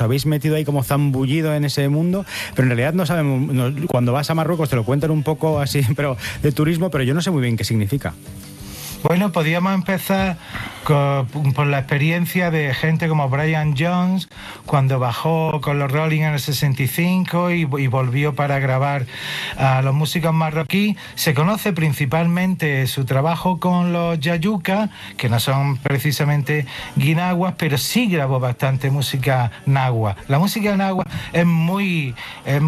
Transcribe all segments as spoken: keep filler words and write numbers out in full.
os habéis metido ahí como zambullido en ese mundo, pero en realidad no sabemos, no, cuando vas a Marruecos te lo cuentan un poco así, pero de turismo, pero yo no sé muy bien qué significa. Bueno, podríamos empezar con, por la experiencia de gente como Brian Jones, cuando bajó con los Rolling en el sesenta y cinco y, y volvió para grabar a los músicos marroquíes. Se conoce principalmente su trabajo con los Yayuca, que no son precisamente guinaguas, pero sí grabó bastante música nahua. La música nahua es muy, es,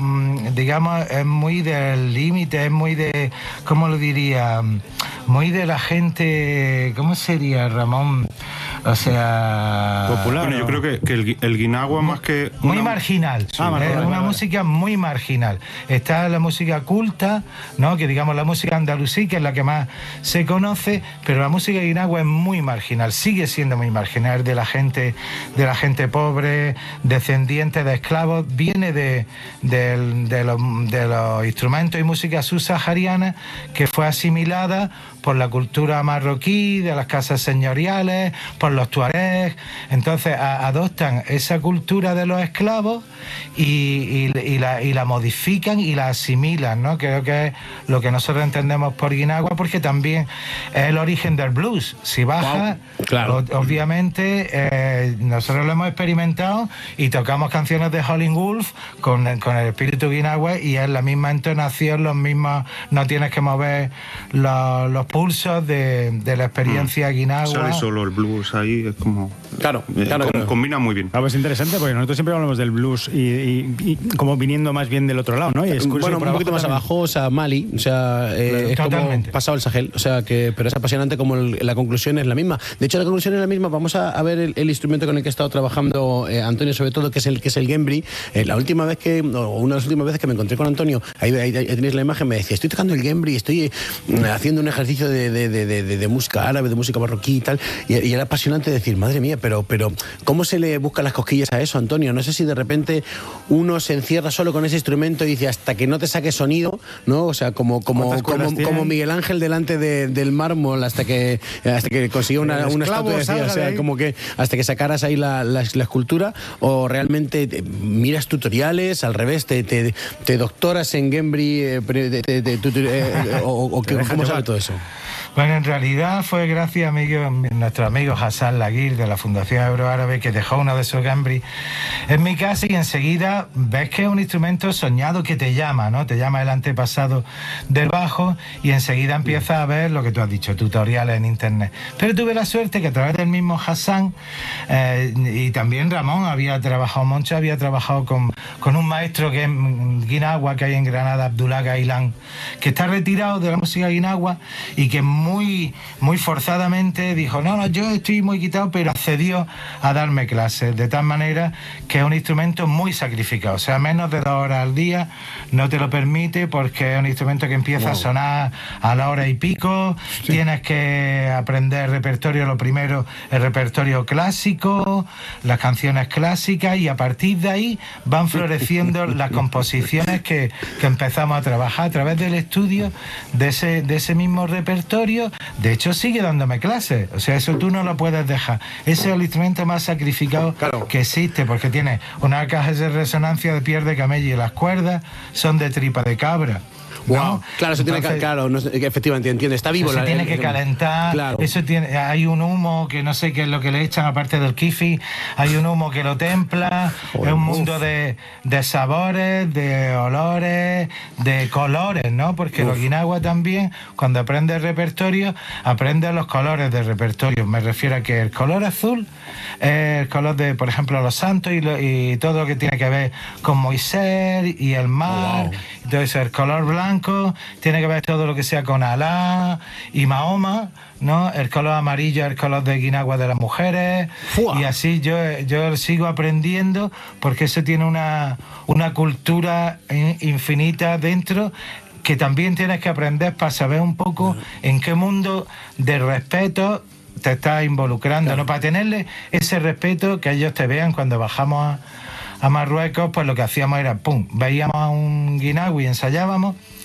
digamos, es muy del límite, es muy de, ¿cómo lo diría? Muy de la gente, ¿cómo sería, Ramón? O sea... Popular. Bueno, yo creo que, que el, el guinagua más que... Muy una... marginal. Sí. Ah, es vale, una vale. música muy marginal. Está la música culta, ¿no? Que digamos la música andalusí, que es la que más se conoce, pero la música guinagua es muy marginal, sigue siendo muy marginal, de la gente, de la gente pobre, descendiente de esclavos, viene de, de, de, los, de los instrumentos y música subsahariana que fue asimilada por la cultura marroquí, de las casas señoriales, por los tuaregs. Entonces a, adoptan esa cultura de los esclavos y, y, y, la, y la modifican y la asimilan, ¿no? Creo que es lo que nosotros entendemos por guinagua, porque también es el origen del blues. Si baja, wow, claro. o, obviamente eh, nosotros lo hemos experimentado y tocamos canciones de Howlin' Wolf con, con el espíritu guinagua y es la misma entonación, los mismos, no tienes que mover los, los pulsos de, de la experiencia mm. guinagua. Sale solo el blues ahí, es como... Claro, eh, claro, com, claro. Combina muy bien. Ah, pues interesante, porque nosotros siempre hablamos del blues y, y, y como viniendo más bien del otro lado, ¿no? Y es bueno, un poquito más abajo, o sea, Mali, o sea, eh, claro, es como pasado el Sahel, o sea, que, pero es apasionante como el, la conclusión es la misma. De hecho, la conclusión es la misma. Vamos a, a ver el, el instrumento con el que ha estado trabajando eh, Antonio, sobre todo, que es el que es el Gembri. Eh, la última vez que, o una de las últimas veces que me encontré con Antonio, ahí, ahí, ahí tenéis la imagen, me decía, estoy tocando el Gembri, estoy eh, haciendo un ejercicio de, de, de, de, de, de música árabe, de música marroquí y tal, y, y era apasionante decir, madre mía, pero, pero ¿cómo se le buscan las cosquillas a eso, Antonio? No sé si de repente uno se encierra solo con ese instrumento y dice, hasta que no te saque sonido, ¿no? O sea, como, como, como, como Miguel Ángel delante de, del mármol, hasta que hasta que consiguió una, una estatua, decía, o sea, como que hasta que sacaras ahí la, la, la escultura, o realmente te, miras tutoriales, al revés, te, te, te doctoras en Gembri, eh, te, te, te, te, eh, o, o que, ¿cómo sabe todo eso? Bueno, en realidad fue gracias a amigo, nuestro amigo Hassan Laguir de la Fundación Euroárabe, que dejó uno de esos Gembri en mi casa, y enseguida ves que es un instrumento soñado que te llama, ¿no? Te llama el antepasado del bajo y enseguida empiezas a ver lo que tú has dicho, tutoriales en internet. Pero tuve la suerte que a través del mismo Hassan eh, y también Ramón había trabajado, Moncho había trabajado con, con un maestro que es guinagua que hay en Granada, Abdullah Gailán, que está retirado de la música guinagua y que muy, muy forzadamente dijo, no, no, yo estoy muy quitado, pero accedió a darme clases, de tal manera que es un instrumento muy sacrificado, o sea, menos de dos horas al día no te lo permite, porque es un instrumento que empieza wow. a sonar a la hora y pico, sí. Tienes que aprender repertorio, lo primero, el repertorio clásico, las canciones clásicas, y a partir de ahí van floreciendo las composiciones que, que empezamos a trabajar a través del estudio de ese, de ese mismo repertorio. De hecho sigue dándome clases, o sea, eso tú no lo puedes dejar. Ese es el instrumento más sacrificado claro. que existe, porque tiene una caja de resonancia de piel de camello y las cuerdas son de tripa de cabra. Wow, ¿no? claro, eso Entonces, tiene que, claro, no, efectivamente, entiende, está vivo. Se la, tiene el, que el, calentar, claro. Eso tiene, hay un humo que no sé qué es lo que le echan aparte del kifi, hay un humo que lo templa, oh, es un mundo de, de sabores, de olores, de colores, ¿no? Porque los guinagua también, cuando aprende el repertorio, aprende los colores del repertorio. Me refiero a que el color azul es el color de, por ejemplo, los santos y, lo, y todo lo que tiene que ver con Moisés y el mar. Oh, wow. Entonces el color blanco tiene que ver todo lo que sea con Alá y Mahoma, ¿no? El color amarillo es el color de guinagua de las mujeres. ¡Fua! Y así yo, yo sigo aprendiendo, porque eso tiene una, una cultura infinita dentro, que también tienes que aprender para saber un poco en qué mundo de respeto te estás involucrando, claro. ¿no? Para tenerle ese respeto, que ellos te vean cuando bajamos a a Marruecos, pues lo que hacíamos era, pum, veíamos a un guinagua y ensayábamos,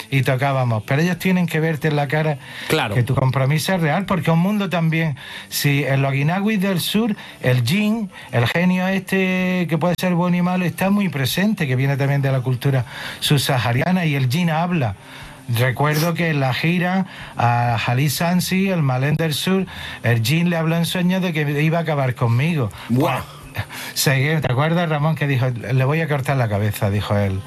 y tocábamos. Pero ellos tienen que verte en la cara claro. que tu compromiso es real, porque un mundo también, si en los guinaguis del sur, el yin, el genio este que puede ser bueno y malo, está muy presente, que viene también de la cultura subsahariana, y el yin habla. Recuerdo que en la gira a Jalí Sansi, el Malén del Sur, el Jin le habló en sueños de que iba a acabar conmigo. Wow. Seguí, ¿te acuerdas, Ramón, que dijo, le voy a cortar la cabeza, dijo él,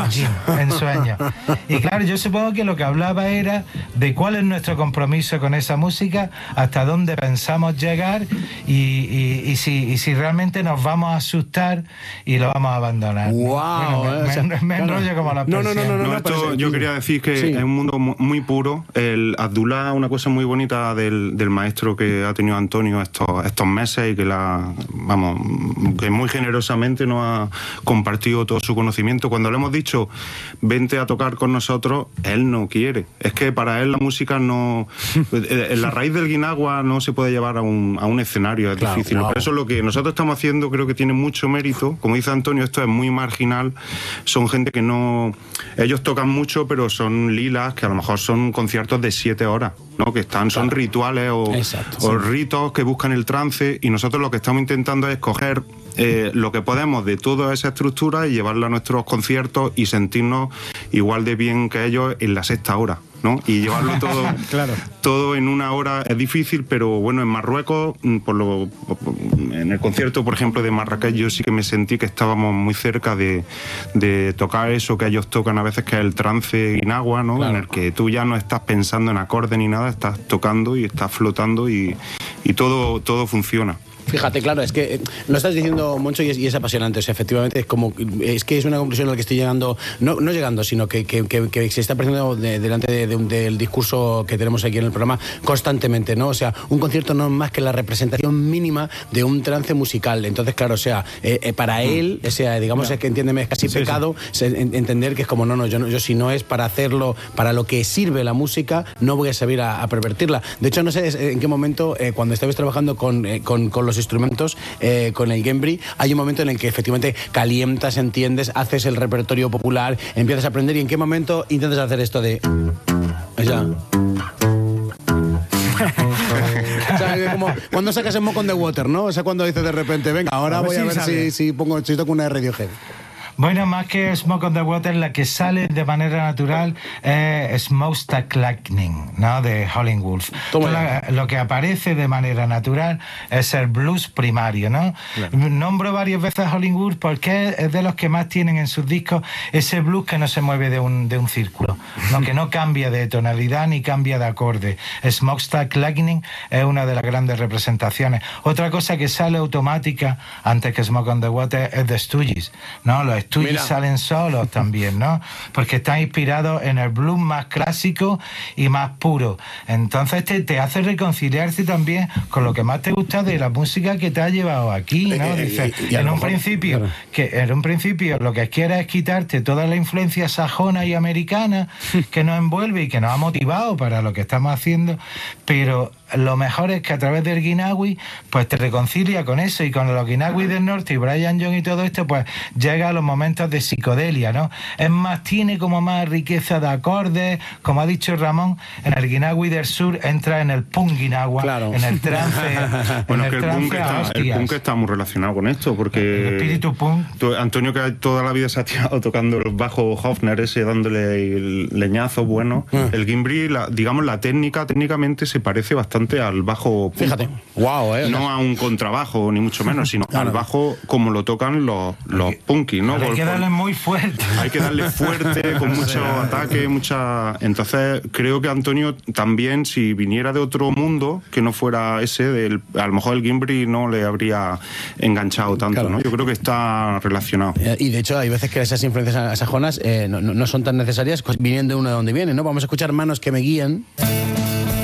en sueños? Y claro, yo supongo que lo que hablaba era de cuál es nuestro compromiso con esa música, hasta dónde pensamos llegar y, y, y, si, y si realmente nos vamos a asustar y lo vamos a abandonar. Wow, bueno, me, o sea, me, me claro. enrollo como la no, no, no, no, no, no, no, esto, pero, yo quería decir que sí. es un mundo muy puro. El Abdullah, una cosa muy bonita del, del maestro que ha tenido Antonio estos, estos meses y que la, vamos, que muy generosamente nos ha compartido todo su conocimiento. Cuando le hemos dicho vente a tocar con nosotros, él no quiere. Es que para él la música no, en la raíz del guinagua no se puede llevar a un, a un escenario, es claro, difícil. Wow. Por eso lo que nosotros estamos haciendo creo que tiene mucho mérito. Como dice Antonio, esto es muy marginal. Son gente que no, ellos tocan mucho, pero son lilas que a lo mejor son conciertos de siete horas, ¿no? Que están, son claro. rituales o, Exacto, o sí. ritos que buscan el trance, y nosotros lo que estamos intentando es coger Eh, lo que podemos de toda esa estructura y llevarla a nuestros conciertos y sentirnos igual de bien que ellos en la sexta hora, ¿no? Y llevarlo todo, claro. todo en una hora es difícil, pero bueno, en Marruecos, por lo, en el concierto, por ejemplo, de Marrakech, yo sí que me sentí que estábamos muy cerca de, de tocar eso que ellos tocan a veces, que es el trance guinagua, ¿no? Claro. En el que tú ya no estás pensando en acordes ni nada, estás tocando y estás flotando y, y todo, todo funciona. Fíjate, claro, es que eh, lo estás diciendo, Moncho, y es, y es apasionante. O sea, efectivamente, es como es que es una conclusión a la que estoy llegando, no, no llegando, sino que, que, que, que se está presentando de, delante de, de un, del discurso que tenemos aquí en el programa constantemente, ¿no? O sea, un concierto no es más que la representación mínima de un trance musical. Entonces, claro, o sea, eh, eh, para él, o sea, digamos, yeah. es que entiéndeme, es casi sí, pecado sí. En, entender que es como, no, no yo, no, yo si no es para hacerlo, para lo que sirve la música, no voy a saber a, a pervertirla. De hecho, no sé en qué momento, eh, cuando estabais trabajando con, eh, con, con los instrumentos, eh, con el Gembri, hay un momento en el que efectivamente calientas, entiendes, haces el repertorio popular, empiezas a aprender, y en qué momento intentas hacer esto de... Ya. O sea, como cuando sacas el Smoke on the Water, ¿no? O sea, cuando dices de repente, venga, ahora a voy a ver si, si pongo, si toco una de Radiohead. Bueno, más que Smoke on the Water, la que sale de manera natural es Smokestack Lightning, ¿no? De Howlin' Wolf. La, lo que aparece de manera natural es el blues primario, ¿no? Claro. Nombro varias veces a Howlin' Wolf porque es de los que más tienen en sus discos ese blues que no se mueve de un, de un círculo, ¿no? Que no cambia de tonalidad ni cambia de acorde. Smokestack Lightning es una de las grandes representaciones. Otra cosa que sale automática antes que Smoke on the Water es The Stooges, ¿no? Los Stooges salen solos también, ¿no? Porque están inspirados en el blues más clásico y más puro. Entonces te, te hace reconciliarse también con lo que más te gusta de la música que te ha llevado aquí, ¿no? Dice, en un principio, que en un principio lo que quieres es quitarte toda la influencia sajona y americana que nos envuelve y que nos ha motivado para lo que estamos haciendo, pero lo mejor es que a través del guinagui pues te reconcilia con eso, y con los guinagui del norte y Brian Jones y todo esto, pues llega a los momentos de psicodelia, ¿no? Es más, tiene como más riqueza de acordes, como ha dicho Ramón. En el guinagui del sur entra en el punk guinagua, claro. En el trance. Bueno, en es que el punk, está, el punk está muy relacionado con esto, porque el espíritu punk. Tú, Antonio, que toda la vida se ha tirado tocando el bajo Hofner ese, dándole el leñazo bueno, mm. el Gembri, la, digamos, la técnica, técnicamente se parece bastante al bajo punk. Fíjate, wow, eh. No a un contrabajo, ni mucho menos, sino claro. al bajo como lo tocan los, los punkis, ¿no? Hay que darle muy fuerte. Hay que darle fuerte, con mucho ataque, mucha... Entonces, creo que Antonio también, si viniera de otro mundo, que no fuera ese, del, a lo mejor el Gembri no le habría enganchado tanto, claro. ¿no? Yo creo que está relacionado. Y de hecho, hay veces que esas influencias sajonas eh, no, no son tan necesarias viniendo de uno de donde vienen, ¿no? Vamos a escuchar Manos que me guían.